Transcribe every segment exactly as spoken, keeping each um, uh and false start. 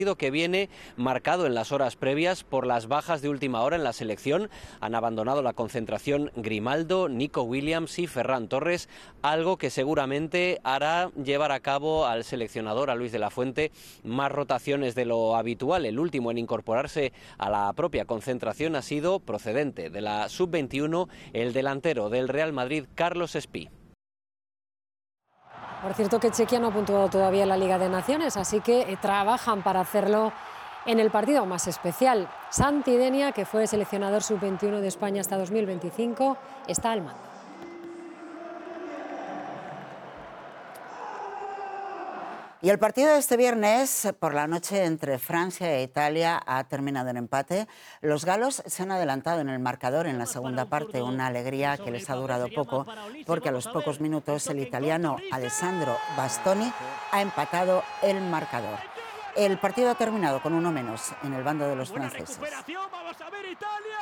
Que viene marcado en las horas previas por las bajas de última hora en la selección. Han abandonado la concentración Grimaldo, Nico Williams y Ferran Torres, algo que seguramente hará llevar a cabo al seleccionador, a Luis de la Fuente, más rotaciones de lo habitual. El último en incorporarse a la propia concentración ha sido procedente de la sub veintiuno, el delantero del Real Madrid, Carlos Espí. Por cierto que Chequia no ha puntuado todavía en la Liga de Naciones, así que eh, trabajan para hacerlo en el partido más especial. Santi Denia, que fue seleccionador sub veintiuno de España hasta dos mil veinticinco, está al mando. Y el partido de este viernes por la noche entre Francia e Italia ha terminado en empate. Los galos se han adelantado en el marcador en la segunda parte, una alegría que les ha durado poco, porque a los pocos minutos el italiano Alessandro Bastoni ha empatado el marcador. El partido ha terminado con uno menos en el bando de los franceses. ¡Vamos a ver Italia!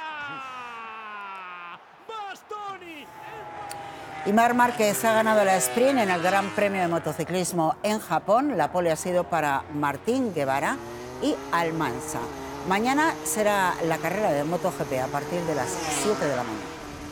¡Bastoni! Y Marc Márquez ha ganado la sprint en el Gran Premio de Motociclismo en Japón. La pole ha sido para Martín Guevara y Almansa. Mañana será la carrera de MotoGP a partir de las siete de la mañana.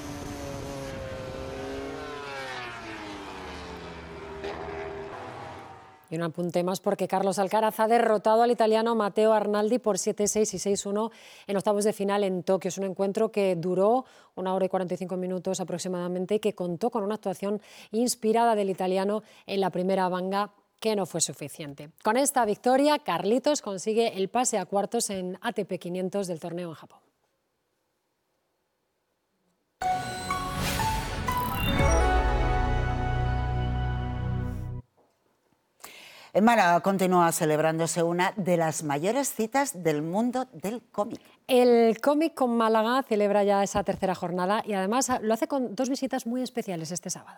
Y un apunte más porque Carlos Alcaraz ha derrotado al italiano Matteo Arnaldi por siete seis y seis uno en octavos de final en Tokio. Es un encuentro que duró una hora y cuarenta y cinco minutos aproximadamente y que contó con una actuación inspirada del italiano en la primera banga, que no fue suficiente. Con esta victoria, Carlitos consigue el pase a cuartos en A T P quinientos del torneo en Japón. En Málaga continúa celebrándose una de las mayores citas del mundo del cómic. El Cómic con Málaga celebra ya esa tercera jornada y además lo hace con dos visitas muy especiales este sábado.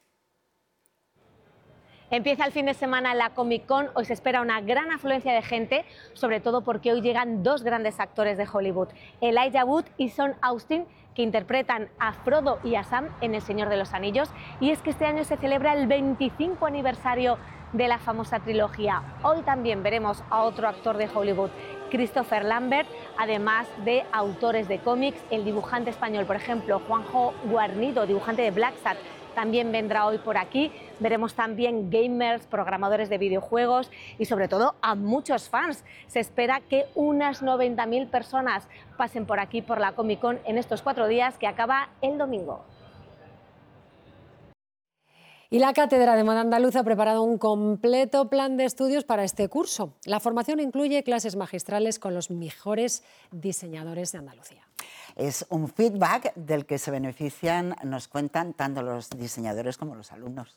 Empieza el fin de semana la Comic Con, hoy se espera una gran afluencia de gente, sobre todo porque hoy llegan dos grandes actores de Hollywood, Elijah Wood y Sean Austin, que interpretan a Frodo y a Sam en El Señor de los Anillos, y es que este año se celebra el veinticinco aniversario de la famosa trilogía. Hoy también veremos a otro actor de Hollywood, Christopher Lambert, además de autores de cómics, el dibujante español, por ejemplo, Juanjo Guarnido, dibujante de Black Sat, también vendrá hoy por aquí. Veremos también gamers, programadores de videojuegos y sobre todo a muchos fans. Se espera que unas noventa mil personas pasen por aquí por la Comic Con en estos cuatro días que acaba el domingo. Y la Cátedra de Moda Andaluza ha preparado un completo plan de estudios para este curso. La formación incluye clases magistrales con los mejores diseñadores de Andalucía. Es un feedback del que se benefician, nos cuentan, tanto los diseñadores como los alumnos.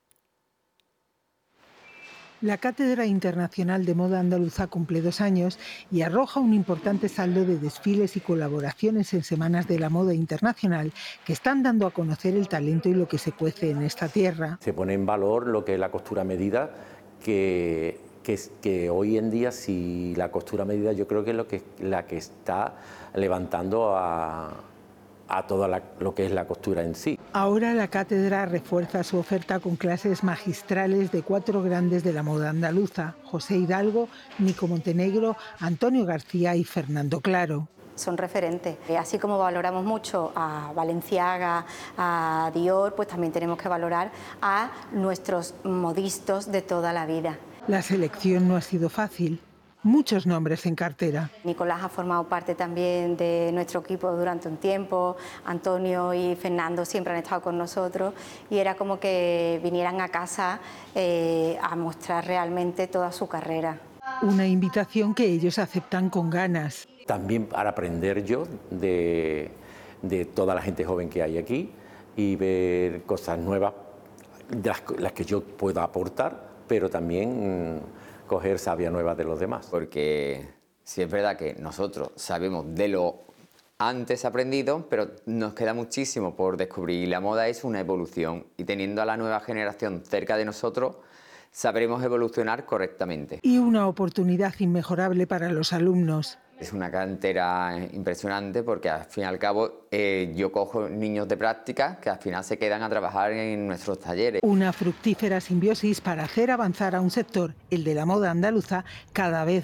La Cátedra Internacional de Moda Andaluza cumple dos años y arroja un importante saldo de desfiles y colaboraciones en Semanas de la Moda Internacional que están dando a conocer el talento y lo que se cuece en esta tierra. Se pone en valor lo que es la costura a medida, que, que, que hoy en día, si la costura a medida, yo creo que es lo que, la que está levantando a... a todo lo que es la costura en sí. Ahora la cátedra refuerza su oferta con clases magistrales de cuatro grandes de la moda andaluza: José Hidalgo, Nico Montenegro, Antonio García y Fernando Claro. Son referentes. Así como valoramos mucho a Balenciaga, a Dior, pues también tenemos que valorar a nuestros modistas de toda la vida. La selección no ha sido fácil. Muchos nombres en cartera. Nicolás ha formado parte también de nuestro equipo durante un tiempo, Antonio y Fernando siempre han estado con nosotros y era como que vinieran a casa eh, a mostrar realmente toda su carrera. Una invitación que ellos aceptan con ganas. También para aprender yo de, de toda la gente joven que hay aquí y ver cosas nuevas, las, las que yo puedo aportar, pero también coger savia nueva de los demás. Porque sí es verdad que nosotros sabemos de lo antes aprendido, pero nos queda muchísimo por descubrir. Y la moda es una evolución y teniendo a la nueva generación cerca de nosotros, sabremos evolucionar correctamente. Y una oportunidad inmejorable para los alumnos. Es una cantera impresionante porque al fin y al cabo eh, yo cojo niños de práctica que al final se quedan a trabajar en nuestros talleres. Una fructífera simbiosis para hacer avanzar a un sector, el de la moda andaluza, cada vez